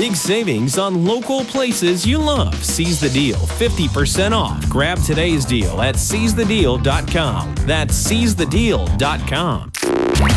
big savings on local places you love. Seize the deal, 50% off. Grab today's deal at seizethedeal.com. That's seizethedeal.com.